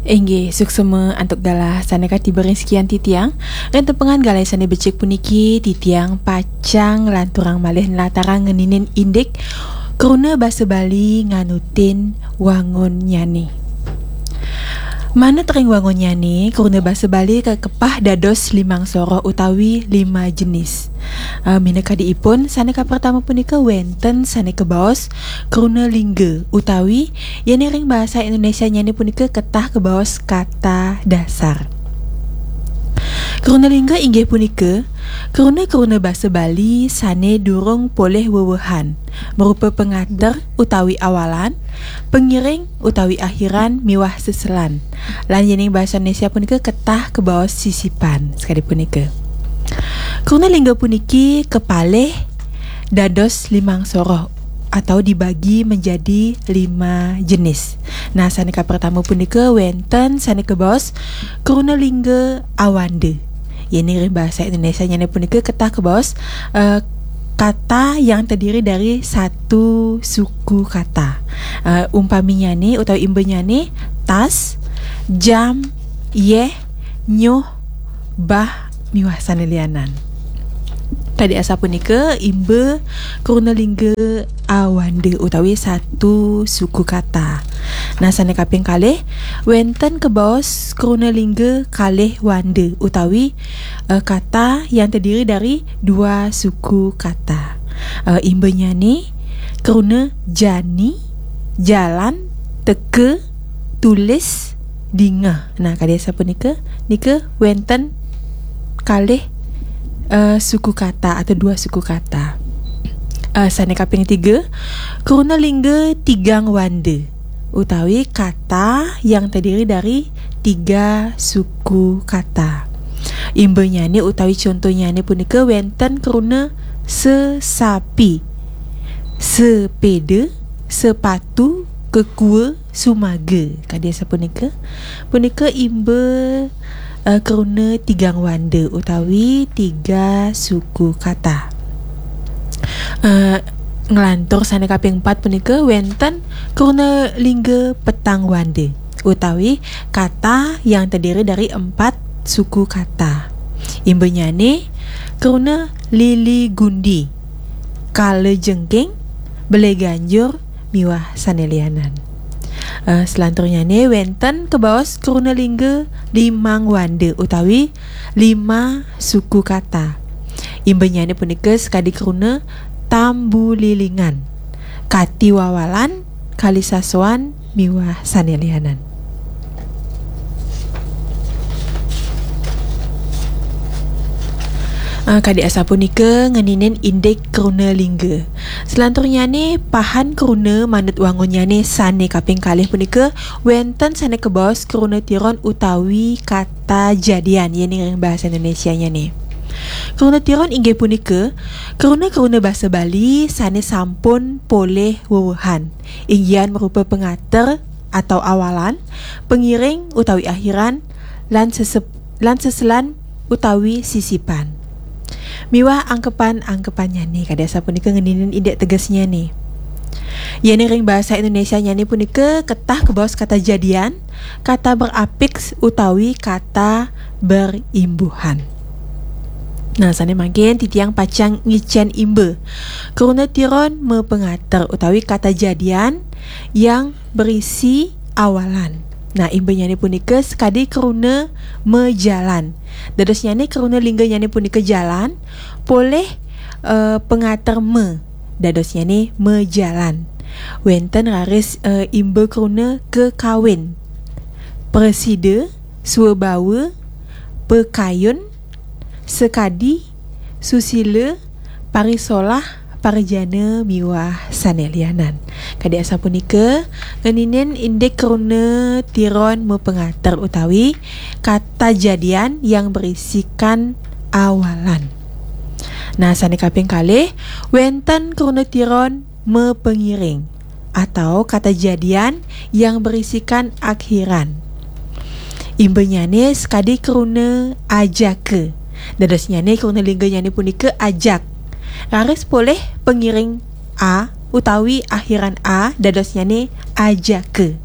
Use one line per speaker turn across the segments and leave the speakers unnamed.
Enggih, suksema antuk galah sana kati bering sekian titiang. Ren tepengan galai sana becek puniki titiang pacang lanturang malih latarang ngeninin indik keruna bahasa Bali nganutin wangun nyani. Mana tering wangun nyani keruna bahasa Bali kepah dados limang soroh utawi 5 jenis. Mineka diipun saneka pertama punika wenten saneka baos keruna lingga utawi yani ring bahasa Indonesia nyani punika ketah ke baos kata dasar. Keruna lingga inggih punika keruna bahasa Bali sane durung poleh wewehan merupa pengater utawi awalan, pengiring utawi akhiran miwah seselan. Lan yening bahasa Indonesia punika ketah ke bawah sisipan sekali punika. Keruna lingga puniki kepalih dados limang soroh atau dibagi menjadi 5 jenis. Nah, saneka pertama punika wenten saneka baos keruna lingga awanda. Ini bahasa Indonesia nyane punika ketah ke baos kata yang terdiri dari satu suku kata. Umpaminya ni atau imbanya ni tas, jam, yeh, nyoh, bah, miwah sanelianan. Tadi asa punika imbe keruna lingga awanda utawi satu suku kata. Nah, sana kaping kalih wenten ke baos keruna lingga kalih wanda utawi kata yang terdiri dari 2 suku kata. Imbenya ni keruna jani, jalan, teka, tulis, dingah. Nah, kali siapa nika wenten kalih suku kata atau 2 suku kata. Sana kaping 3 keruna lingga tigang wanda utawi kata yang terdiri dari 3 suku kata. Imbenya ni utawi contohnya ni punika wenten keruna sesapi, sepeda, sepatu, kekua, sumaga. Kadia siapa punika imbe keruna tigang wanda utawi 3 suku kata. Ngelantur sana kaping 4 punika wenten keruna lingga petang wanda utawi kata yang terdiri dari 4 suku kata. Imbenya ni keruna lili gundi, kala jengking, belai ganjur, miwah sanelianan. Selanturnya ni wenten ke baos keruna lingga limang wanda utawi 5 suku kata. Imbenya ni punika sekadi keruna tambu lilingan, kati wawalan, kali sasuan, miwah sanelianan. Kadi asa punika ngeninin indik keruna lingga. Selanturnya ni pahan keruna manut wangunnya ni sane kaping kalih punika wenten sane ke baos keruna tiron utawi kata jadian yani ring bahasa Indonesia nya ni. Keruna tiron inggih punika keruna bahasa Bali sane sampun poleh wewehan. Inggian merupa pengater atau awalan, pengiring utawi akhiran, lan seselan utawi sisipan. Miwah angkepannya ni kada asa punika ngeninin indik tegasnya ni. Yani ring bahasa Indonesia nyani punika ketah ke baos kata jadian, kata berapiks utawi kata berimbuhan. Nah, sana makin titiang pacang ngicen imbe keruna tiron mepengater utawi kata jadian yang berisi awalan. Nah, imbenya ni punika sekadi keruna mejalan. Dadosnya ni keruna lingga nyani punika jalan, poleh pengater me. Dadosnya ni mejalan. Wenten raris imbe keruna kekawin, presida, suabawa, pekayun, sekadi, susila, parisolah, parjana, miwah sanelianan. Kadi asa punika ngeninin indik keruna tiron mepengater utawi kata jadian yang berisikan awalan. Nah, sane kaping kalih wenten keruna tiron mepengiring atau kata jadian yang berisikan akhiran. Imbenya ni sekadi keruna ajake. Dadosnya ni keruna lingganya ni punika ajak. Raris boleh pengiring a utawi akhiran a dadosnya ni ajake.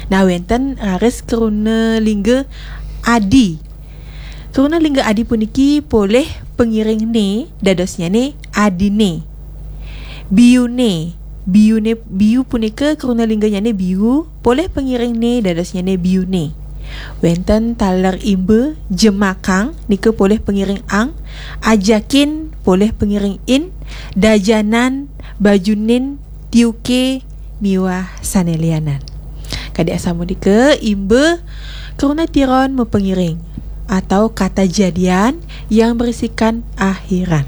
Nah wenten raris keruna lingga adi. Keruna lingga adi puniki boleh pengiring ne dadosnya ne adine. Biu punika keruna lingganya ne biu boleh pengiring ne dadosnya ne biune. Wenten taler imbe jemakang nika boleh pengiring ang, ajakin boleh pengiring in, dajanan bajunin tiuke miwah sanelianan. Kadi asamu nika imbe keruna tiron mepengiring atau kata jadian yang berisikan akhiran.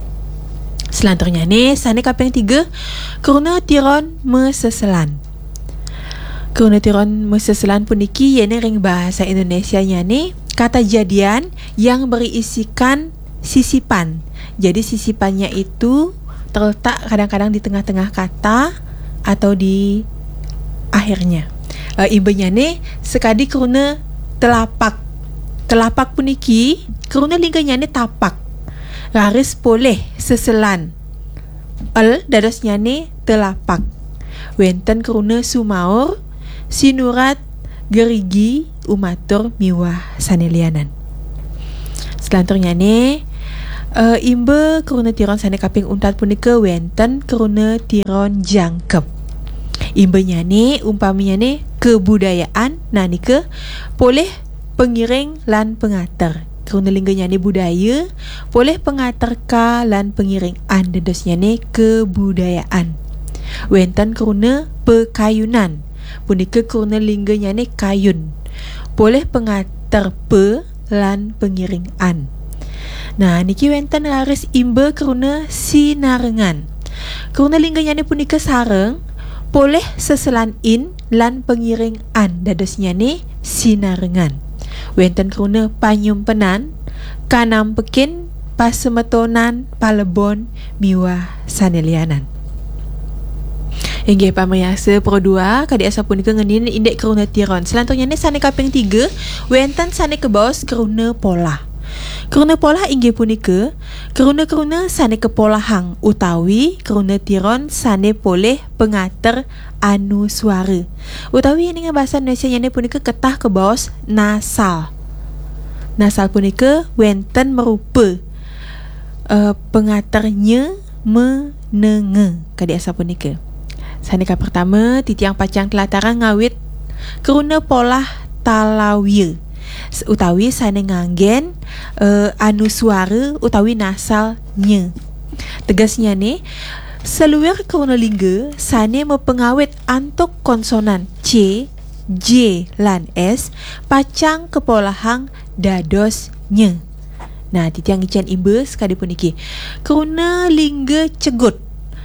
Selanjutnya ni sane kaping 3 keruna tiron meseselan. Keruna tiron meseselan puniki yana ring bahasa Indonesia nya ni kata jadian yang berisikan sisipan. Jadi sisipannya itu terletak kadang-kadang di tengah-tengah kata atau di akhirnya. Imbenya ni sekadi keruna telapak. Telapak puniki keruna lingganya ni tapak. Raris boleh seselan. Dadosnya ni telapak. Wenten keruna sumaur, sinurat, gerigi, umatur, miwah sanelianan. Selanjutnya ni imbe keruna tiron sane kaping 4 punika wenten keruna tiron jangkep. Imbenya ni umpamanya ni kebudayaan, nah nika boleh pengiring lan pengatar. Kerana lingganya ni budaya, boleh pengatar ka lan pengiring an dadosnya ni kebudayaan. Wenten kerana pekayunan, punika kerana lingganya ni kayun, boleh pengatar pe lan pengiring an. Nah niki wenten raris imbe kerana sinarengan. Kerana lingganya ni punika sareng, boleh seselan in lan pengiring an dadosnya ni sinarengan. Wenten keruna panyumpenan, kanam pekin, pasemetonan, palebon, miwah sanelianan. Inggih pamayasa pro 2 kadi asa punika ngenin indek keruna tiron. Selanjutnya ni sane kaping 3 wenten sane kebos keruna pola. Keruna pola inggih punika keruna sane kepolahang utawi keruna tiron sane boleh pengater anu suara. Utawi dengan bahasa Indonesia yang punika ketah ke bawah nasal. Nasal punika wenten merupa pengaternya menenge kadi asa punika. Sane ka pertama titiang pacang telataran ngawit keruna polah talawia. Utawi sane nganggen anu suara utawi nasalnya. Tegasnya ni seluar keruna lingga sane mepengawit antuk konsonan C, J lan S pacang kepolahang dadosnya. Nah titiang ician imbe sekali puniki keruna lingga cegut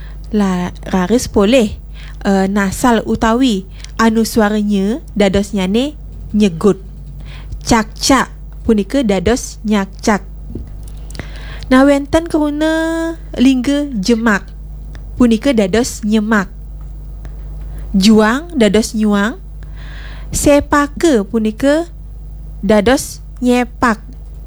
raris boleh nasal utawi anu suaranya dadosnya ni nyegut. Cak-cak punika dados nyak-cak. Nah wenten keruna lingga jemak punika dados nyemak. Juang dados nyuang. Sepaka punika dados nyepak.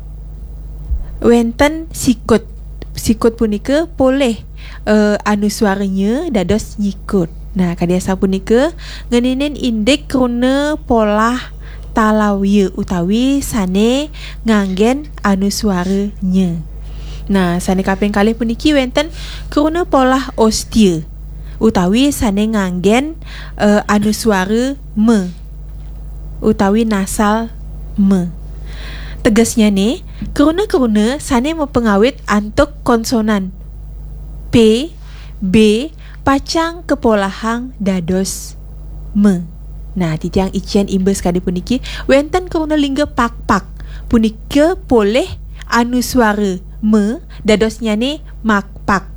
Wenten sikut. Sikut punika boleh anu suaranya dados nyikut. Nah kadiasa punika ngeninin indek keruna polah talawia utawi sane nganggen anu suaranya. Nah sane kaping kalih puniki wenten keruna polah ostia utawi sane nganggen anu suara me utawi nasal me. Tegasnya ni keruna sane mempengawit antuk konsonan P, B pacang kepolahang dados me. Nah titiang ician imbe sekali puniki wenten keruna lingga pak-pak punika boleh anu suara me dadosnya ni mak-pak.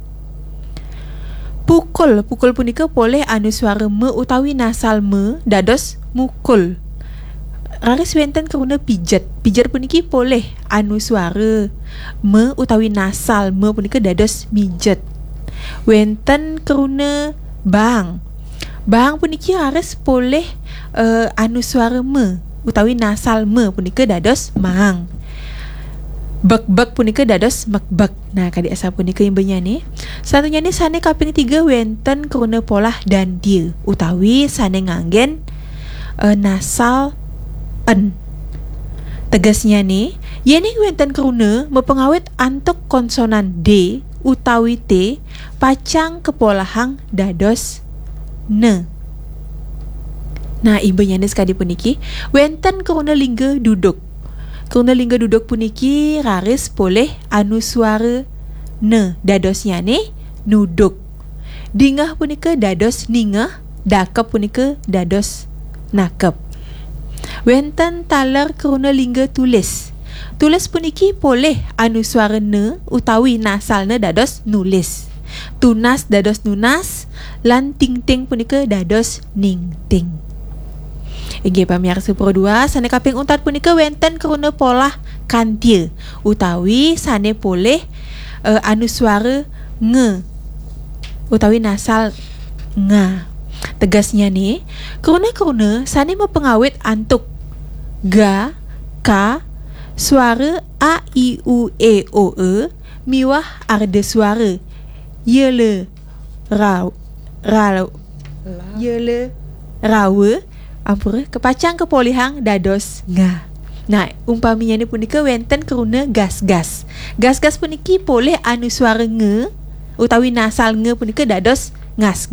Pukul punika boleh anu suara me utawi nasal me dados mukul. Raris wenten keruna pijat puniki boleh anu suara me utawi nasal me punika dados mijet. Wenten keruna bang puniki raris boleh anu suara me utawi nasal me punika dados mang. Bek punika dados mek-bek. Nah kadi asa punika imbenya ni. Satunya ni sane kaping 3 wenten keruna polah dan dia utawi sane nganggen nasal pen. Tegasnya ni, yeni wenten keruna mepengawet antuk konsonan D utawi T pacang kepolahang dados ne. Nah, ibu nyanda sekali puniki, wenten keruna lingga duduk. Keruna lingga duduk puniki raris boleh anu suara ne dadosnya ni nuduk. Dingah punika dados ningah, dakep punika dados nakep. Wenten taler keruna lingga tulis. Tulis puniki boleh anu suara ne utawi nasalna dados nulis. Tunas dados nunas, lan ting-ting punika dados ning-ting. Inggih pamirsa Pro 2, sane kaping 4 punika wenten keruna polah kantil utawi sane boleh anu suara nge utawi nasal nga. Tegasnya ni, keruna sane mepengawet antuk ga, ka, suara a, i, u, e, o, e, miwah arda suara ye, le, ye, le, rawa, ampura, kepacang kepolihang dados nga. Nah, umpaminya ni punika wenten keruna gas-gas. Gas-gas puniki boleh anu suara nge utawi nasal nge punika dados ngas.